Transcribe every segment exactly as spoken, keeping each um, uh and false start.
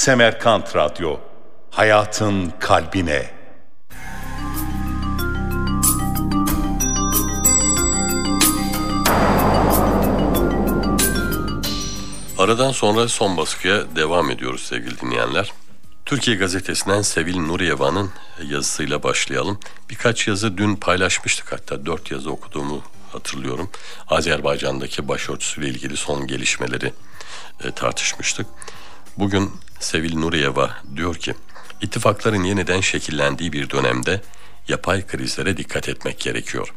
Semerkant Radyo, hayatın kalbine. Aradan sonra son baskıya devam ediyoruz sevgili dinleyenler. Türkiye Gazetesi'nden Sevil Nuriyeva'nın yazısıyla başlayalım. Birkaç yazı dün paylaşmıştık, hatta dört yazı okuduğumu hatırlıyorum. Azerbaycan'daki başörtüsüyle ilgili son gelişmeleri e, tartışmıştık. Bugün Sevil Nuriyeva diyor ki, ittifakların yeniden şekillendiği bir dönemde yapay krizlere dikkat etmek gerekiyor.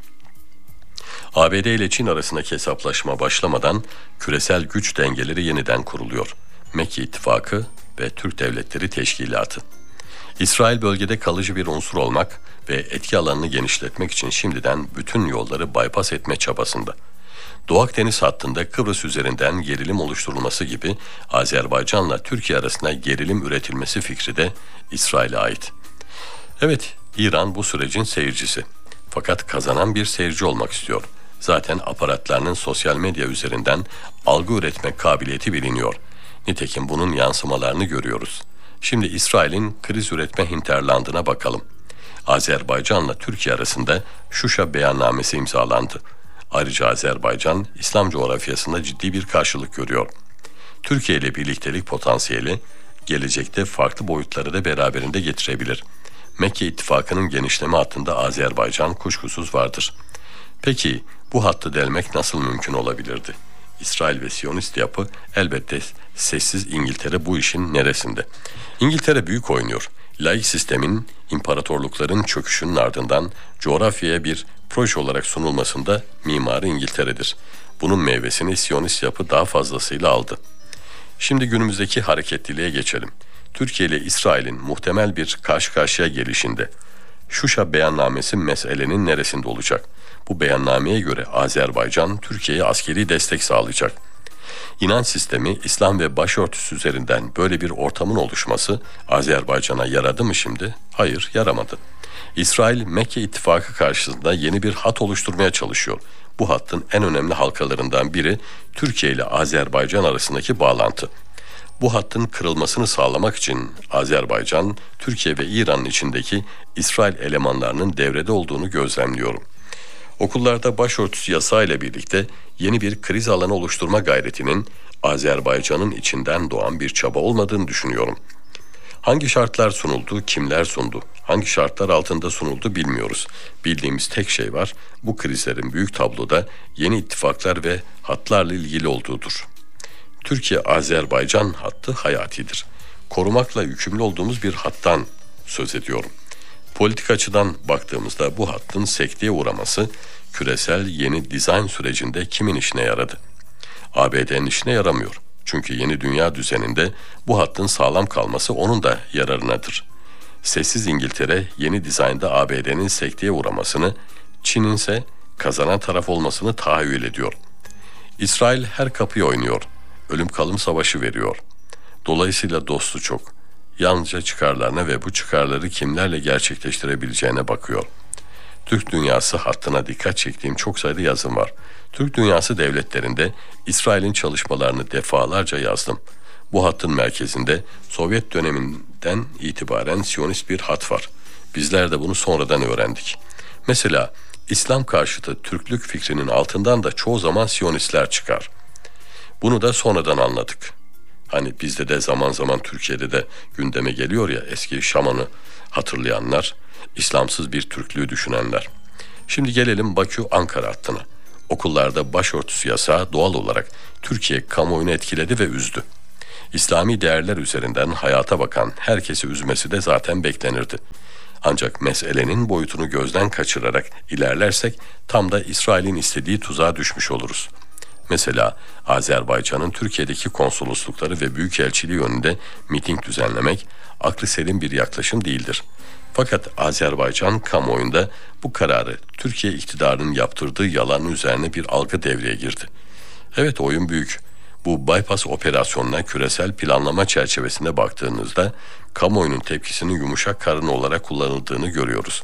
A B D ile Çin arasındaki hesaplaşma başlamadan küresel güç dengeleri yeniden kuruluyor. Mekke İttifakı ve Türk Devletleri Teşkilatı. İsrail bölgede kalıcı bir unsur olmak ve etki alanını genişletmek için şimdiden bütün yolları bypass etme çabasında. Doğu Akdeniz hattında Kıbrıs üzerinden gerilim oluşturulması gibi Azerbaycan'la Türkiye arasında gerilim üretilmesi fikri de İsrail'e ait. Evet, İran bu sürecin seyircisi. Fakat kazanan bir seyirci olmak istiyor. Zaten aparatlarının sosyal medya üzerinden algı üretme kabiliyeti biliniyor. Nitekim bunun yansımalarını görüyoruz. Şimdi İsrail'in kriz üretme hinterlandına bakalım. Azerbaycan'la Türkiye arasında Şuşa beyannamesi imzalandı. Ayrıca Azerbaycan, İslam coğrafyasında ciddi bir karşılık görüyor. Türkiye ile birliktelik potansiyeli gelecekte farklı boyutları da beraberinde getirebilir. Mekke İttifakı'nın genişleme hattında Azerbaycan kuşkusuz vardır. Peki bu hattı delmek nasıl mümkün olabilirdi? İsrail ve Siyonist yapı, elbette sessiz İngiltere bu işin neresinde? İngiltere büyük oynuyor. Laik sistemin, imparatorlukların çöküşünün ardından coğrafyaya bir proje olarak sunulmasında mimarı İngiltere'dir. Bunun meyvesini Siyonist yapı daha fazlasıyla aldı. Şimdi günümüzdeki hareketliliğe geçelim. Türkiye ile İsrail'in muhtemel bir karşı karşıya gelişinde Şuşa beyannamesi meselenin neresinde olacak? Bu beyannameye göre Azerbaycan Türkiye'ye askeri destek sağlayacak. İnanç sistemi, İslam ve başörtüsü üzerinden böyle bir ortamın oluşması Azerbaycan'a yaradı mı şimdi? Hayır, yaramadı. İsrail, Mekke İttifakı karşısında yeni bir hat oluşturmaya çalışıyor. Bu hattın en önemli halkalarından biri Türkiye ile Azerbaycan arasındaki bağlantı. Bu hattın kırılmasını sağlamak için Azerbaycan, Türkiye ve İran'ın içindeki İsrail elemanlarının devrede olduğunu gözlemliyorum. Okullarda başörtüsü yasağı ile birlikte yeni bir kriz alanı oluşturma gayretinin Azerbaycan'ın içinden doğan bir çaba olmadığını düşünüyorum. Hangi şartlar sunuldu, kimler sundu, hangi şartlar altında sunuldu bilmiyoruz. Bildiğimiz tek şey var, bu krizlerin büyük tabloda yeni ittifaklar ve hatlarla ilgili olduğudur. Türkiye-Azerbaycan hattı hayatidir. Korumakla yükümlü olduğumuz bir hattan söz ediyorum. Politik açıdan baktığımızda bu hattın sekteye uğraması küresel yeni dizayn sürecinde kimin işine yaradı? A B D'nin işine yaramıyor. Çünkü yeni dünya düzeninde bu hattın sağlam kalması onun da yararınadır. Sessiz İngiltere yeni dizaynda A B D'nin sekteye uğramasını, Çin'in ise kazanan taraf olmasını tahayyül ediyor. İsrail her kapıyı oynuyor. Ölüm kalım savaşı veriyor. Dolayısıyla dostu çok. Yalnızca çıkarlarına ve bu çıkarları kimlerle gerçekleştirebileceğine bakıyor. Türk dünyası hattına dikkat çektiğim çok sayıda yazım var. Türk dünyası devletlerinde İsrail'in çalışmalarını defalarca yazdım. Bu hattın merkezinde Sovyet döneminden itibaren Siyonist bir hat var. Bizler de bunu sonradan öğrendik. Mesela İslam karşıtı Türklük fikrinin altından da çoğu zaman Siyonistler çıkar. Bunu da sonradan anladık. Hani bizde de zaman zaman Türkiye'de de gündeme geliyor ya, eski Şaman'ı hatırlayanlar, İslamsız bir Türklüğü düşünenler. Şimdi gelelim Bakü-Ankara hattına. Okullarda başörtüsü yasağı doğal olarak Türkiye kamuoyunu etkiledi ve üzdü. İslami değerler üzerinden hayata bakan herkesi üzmesi de zaten beklenirdi. Ancak meselenin boyutunu gözden kaçırarak ilerlersek tam da İsrail'in istediği tuzağa düşmüş oluruz. Mesela Azerbaycan'ın Türkiye'deki konsoloslukları ve büyükelçiliği önünde miting düzenlemek aklı selim bir yaklaşım değildir. Fakat Azerbaycan kamuoyunda bu kararı Türkiye iktidarının yaptırdığı yalanın üzerine bir algı devreye girdi. Evet, oyun büyük. Bu bypass operasyonuna küresel planlama çerçevesinde baktığınızda kamuoyunun tepkisinin yumuşak karın olarak kullanıldığını görüyoruz.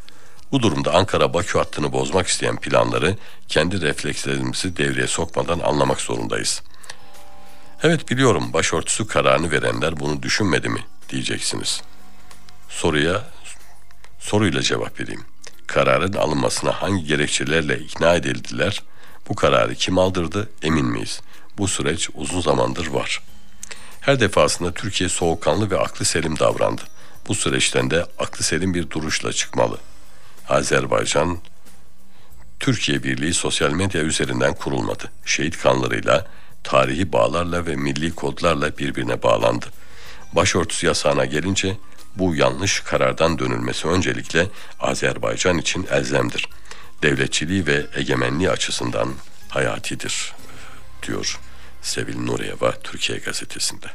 Bu durumda Ankara-Bakü hattını bozmak isteyen planları kendi reflekslerimizi devreye sokmadan anlamak zorundayız. Evet biliyorum, başörtüsü kararını verenler bunu düşünmedi mi diyeceksiniz. Soruya soruyla cevap vereyim. Kararın alınmasına hangi gerekçelerle ikna edildiler? Bu kararı kim aldırdı emin miyiz? Bu süreç uzun zamandır var. Her defasında Türkiye soğukkanlı ve aklı selim davrandı. Bu süreçten de aklı selim bir duruşla çıkmalı. Azerbaycan, Türkiye Birliği sosyal medya üzerinden kurulmadı. Şehit kanlarıyla, tarihi bağlarla ve milli kodlarla birbirine bağlandı. Başörtüsü yasağına gelince bu yanlış karardan dönülmesi öncelikle Azerbaycan için elzemdir. Devletçiliği ve egemenliği açısından hayatidir, diyor Sevil Nuriyeva Türkiye Gazetesi'nde.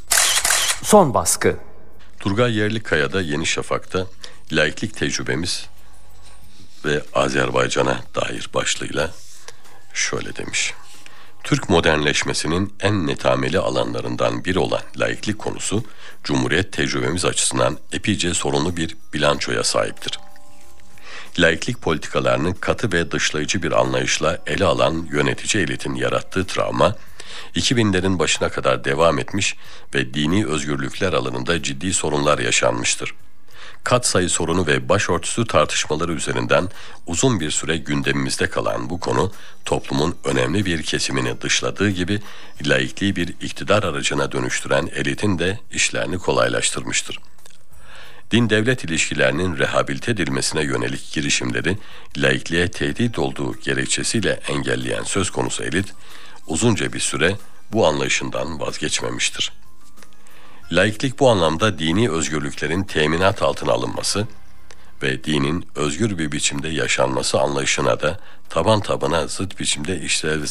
Son baskı. Turgay Yerlikaya da Yeni Şafak'ta laiklik tecrübemiz ve Azerbaycan'a dair başlığıyla şöyle demiş. Türk modernleşmesinin en netameli alanlarından biri olan laiklik konusu, Cumhuriyet tecrübemiz açısından epeyce sorunlu bir bilançoya sahiptir. Laiklik politikalarının katı ve dışlayıcı bir anlayışla ele alan yönetici elitin yarattığı travma, iki binlerin başına kadar devam etmiş ve dini özgürlükler alanında ciddi sorunlar yaşanmıştır. Katsayı sorunu ve başörtüsü tartışmaları üzerinden uzun bir süre gündemimizde kalan bu konu, toplumun önemli bir kesimini dışladığı gibi laikliği bir iktidar aracına dönüştüren elitin de işlerini kolaylaştırmıştır. Din-devlet ilişkilerinin rehabilite edilmesine yönelik girişimleri laikliğe tehdit olduğu gerekçesiyle engelleyen söz konusu elit, uzunca bir süre bu anlayışından vazgeçmemiştir. Laiklik bu anlamda dini özgürlüklerin teminat altına alınması ve dinin özgür bir biçimde yaşanması anlayışına da taban tabana zıt biçimde işlev,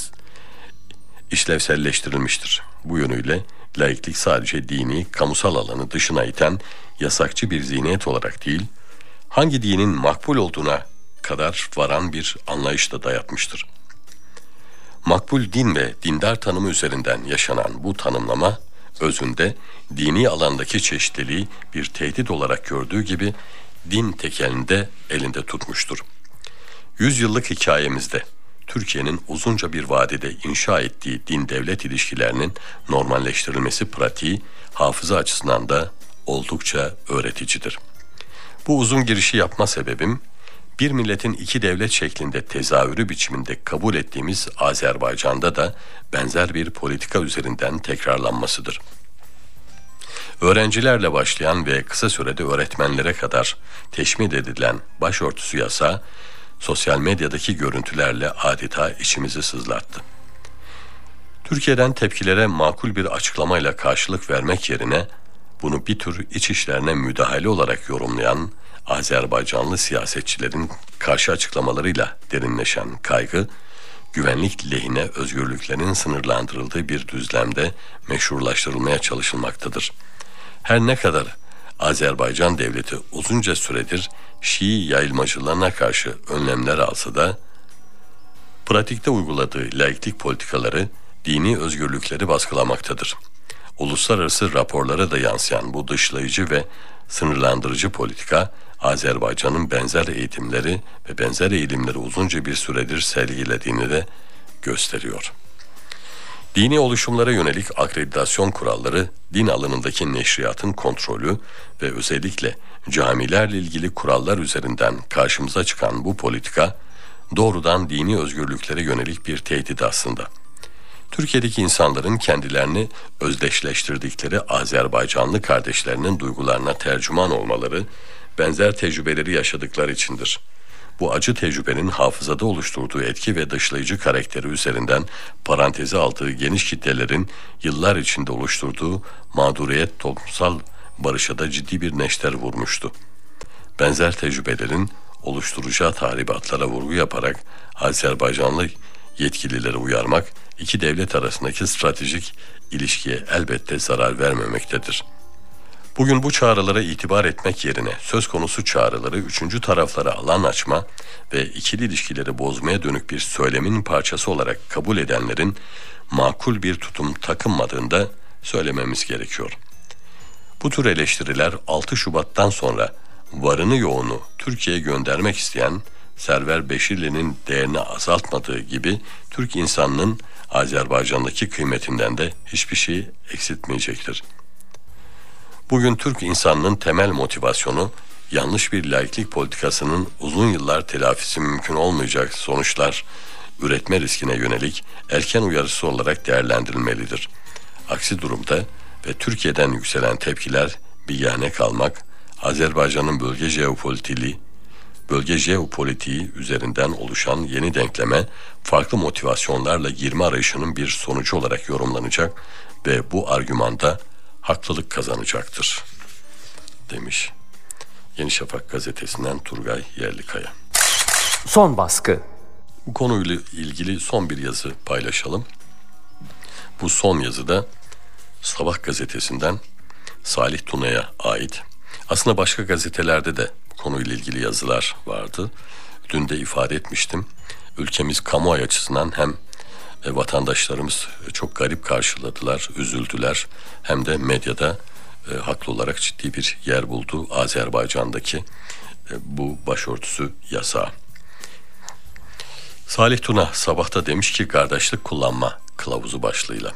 işlevselleştirilmiştir. Bu yönüyle laiklik sadece dini, kamusal alanı dışına iten yasakçı bir zihniyet olarak değil, hangi dinin makbul olduğuna kadar varan bir anlayışla dayatmıştır. Makbul din ve dindar tanımı üzerinden yaşanan bu tanımlama, özünde dini alandaki çeşitliliği bir tehdit olarak gördüğü gibi din tekelini de elinde tutmuştur. Yüzyıllık hikayemizde Türkiye'nin uzunca bir vadede inşa ettiği din-devlet ilişkilerinin normalleştirilmesi pratiği hafıza açısından da oldukça öğreticidir. Bu uzun girişi yapma sebebim, bir milletin iki devlet şeklinde tezahürü biçiminde kabul ettiğimiz Azerbaycan'da da benzer bir politika üzerinden tekrarlanmasıdır. Öğrencilerle başlayan ve kısa sürede öğretmenlere kadar teşmil edilen başörtüsü yasağı, sosyal medyadaki görüntülerle adeta içimizi sızlattı. Türkiye'den tepkilere makul bir açıklamayla karşılık vermek yerine, bunu bir tür iç işlerine müdahale olarak yorumlayan Azerbaycanlı siyasetçilerin karşı açıklamalarıyla derinleşen kaygı, güvenlik lehine özgürlüklerin sınırlandırıldığı bir düzlemde meşrulaştırılmaya çalışılmaktadır. Her ne kadar Azerbaycan devleti uzunca süredir Şii yayılmacılığına karşı önlemler alsa da, pratikte uyguladığı laiklik politikaları dini özgürlükleri baskılamaktadır. Uluslararası raporlara da yansıyan bu dışlayıcı ve sınırlandırıcı politika, Azerbaycan'ın benzer eğitimleri ve benzer eğilimleri uzunca bir süredir sergilediğini de gösteriyor. Dini oluşumlara yönelik akreditasyon kuralları, din alanındaki neşriyatın kontrolü ve özellikle camilerle ilgili kurallar üzerinden karşımıza çıkan bu politika, doğrudan dini özgürlüklere yönelik bir tehdit aslında. Türkiye'deki insanların kendilerini özdeşleştirdikleri Azerbaycanlı kardeşlerinin duygularına tercüman olmaları, benzer tecrübeleri yaşadıkları içindir. Bu acı tecrübenin hafızada oluşturduğu etki ve dışlayıcı karakteri üzerinden paranteze aldığı geniş kitlelerin yıllar içinde oluşturduğu mağduriyet toplumsal barışa da ciddi bir neşter vurmuştu. Benzer tecrübelerin oluşturacağı tahribatlara vurgu yaparak Azerbaycanlı yetkilileri uyarmak, iki devlet arasındaki stratejik ilişkiye elbette zarar vermemektedir. Bugün bu çağrılara itibar etmek yerine söz konusu çağrıları üçüncü taraflara alan açma ve ikili ilişkileri bozmaya dönük bir söylemin parçası olarak kabul edenlerin makul bir tutum takınmadığında söylememiz gerekiyor. Bu tür eleştiriler altı Şubat'tan sonra varını yoğunu Türkiye'ye göndermek isteyen Server Beşirli'nin değerini azaltmadığı gibi Türk insanının Azerbaycan'daki kıymetinden de hiçbir şey eksiltmeyecektir. Bugün Türk insanının temel motivasyonu yanlış bir laiklik politikasının uzun yıllar telafisi mümkün olmayacak sonuçlar üretme riskine yönelik erken uyarısı olarak değerlendirilmelidir. Aksi durumda ve Türkiye'den yükselen tepkiler bigane kalmak, Azerbaycan'ın bölge jeopolitiği, bölge jeopolitiği üzerinden oluşan yeni denkleme farklı motivasyonlarla girme arayışının bir sonucu olarak yorumlanacak ve bu argümanda haklılık kazanacaktır, demiş. Yeni Şafak gazetesinden Turgay Yerlikaya. Son baskı. Bu konuyla ilgili son bir yazı paylaşalım. Bu son yazıda Sabah gazetesinden Salih Tuna'ya ait. Aslında başka gazetelerde de konuyla ilgili yazılar vardı. Dün de ifade etmiştim. Ülkemiz kamuoyu açısından hem vatandaşlarımız çok garip karşıladılar, üzüldüler. Hem de medyada e, haklı olarak ciddi bir yer buldu Azerbaycan'daki e, bu başörtüsü yasağı. Salih Tuna Sabah'ta demiş ki kardeşlik kullanma kılavuzu başlığıyla.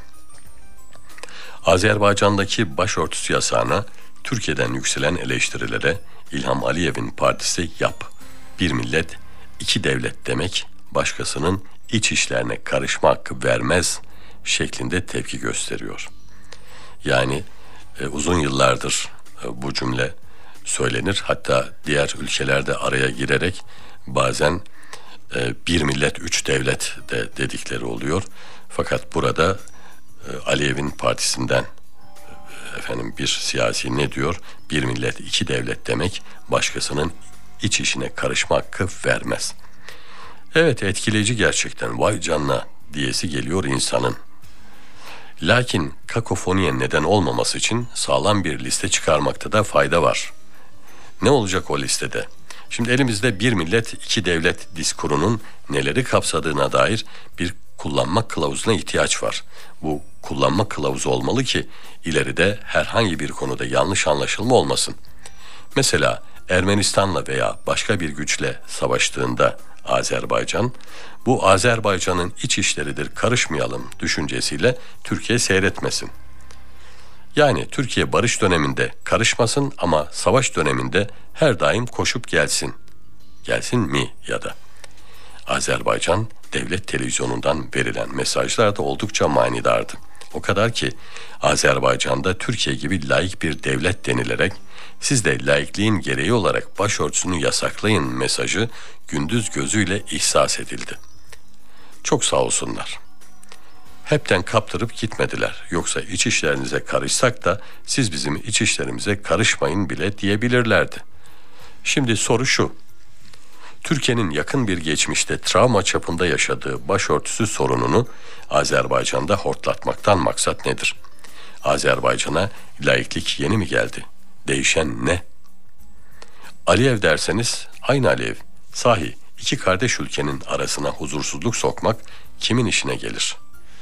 Azerbaycan'daki başörtüsü yasağına Türkiye'den yükselen eleştirilere İlham Aliyev'in partisi yap, bir millet, iki devlet demek başkasının iç işlerine karışma hakkı vermez şeklinde tepki gösteriyor. Yani e, uzun yıllardır e, bu cümle söylenir. Hatta diğer ülkelerde araya girerek bazen e, bir millet, üç devlet de dedikleri oluyor. Fakat burada e, Aliyev'in partisinden e, efendim bir siyasi ne diyor? Bir millet, iki devlet demek başkasının iç işine karışma hakkı vermez. Evet, etkileyici gerçekten, vay canına diyesi geliyor insanın. Lakin kakofoniye neden olmaması için sağlam bir liste çıkarmakta da fayda var. Ne olacak o listede? Şimdi elimizde bir millet iki devlet diskurunun neleri kapsadığına dair bir kullanma kılavuzuna ihtiyaç var. Bu kullanma kılavuzu olmalı ki ileride herhangi bir konuda yanlış anlaşılma olmasın. Mesela Ermenistan'la veya başka bir güçle savaştığında Azerbaycan, bu Azerbaycan'ın iç işleridir, karışmayalım düşüncesiyle Türkiye seyretmesin. Yani Türkiye barış döneminde karışmasın ama savaş döneminde her daim koşup gelsin. Gelsin mi ya da? Azerbaycan devlet televizyonundan verilen mesajlar da oldukça manidardı. O kadar ki Azerbaycan'da Türkiye gibi laik bir devlet denilerek siz de laikliğin gereği olarak başörtüsünü yasaklayın mesajı gündüz gözüyle ihsas edildi. Çok sağ olsunlar. Hepten kaptırıp gitmediler. Yoksa iç işlerinize karışsak da siz bizim iç işlerimize karışmayın bile diyebilirlerdi. Şimdi soru şu. Türkiye'nin yakın bir geçmişte travma çapında yaşadığı başörtüsü sorununu Azerbaycan'da hortlatmaktan maksat nedir? Azerbaycan'a laiklik yeni mi geldi? Değişen ne? Aliyev derseniz aynı Aliyev. Sahi iki kardeş ülkenin arasına huzursuzluk sokmak kimin işine gelir?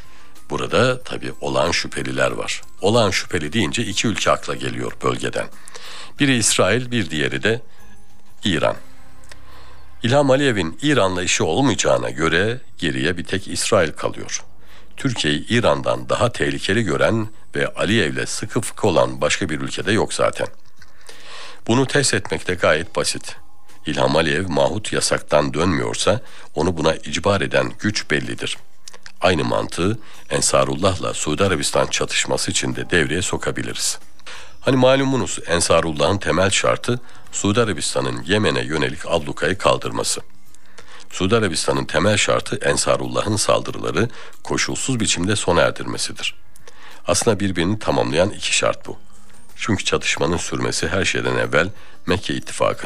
Burada tabii olağan şüpheliler var. Olağan şüpheli deyince iki ülke akla geliyor bölgeden. Biri İsrail, bir diğeri de İran. İlham Aliyev'in İran'la işi olmayacağına göre geriye bir tek İsrail kalıyor. Türkiye'yi İran'dan daha tehlikeli gören ve Aliyev'le sıkı fıkı olan başka bir ülkede yok zaten. Bunu test etmek de gayet basit. İlham Aliyev mahut yasaktan dönmüyorsa onu buna icbar eden güç bellidir. Aynı mantığı Ensarullah'la Suudi Arabistan çatışması için de devreye sokabiliriz. Hani malumunuz Ensarullah'ın temel şartı Suudi Arabistan'ın Yemen'e yönelik ablukayı kaldırması. Suudi Arabistan'ın temel şartı Ensarullah'ın saldırıları koşulsuz biçimde sona erdirmesidir. Aslında birbirini tamamlayan iki şart bu. Çünkü çatışmanın sürmesi her şeyden evvel Mekke ittifakı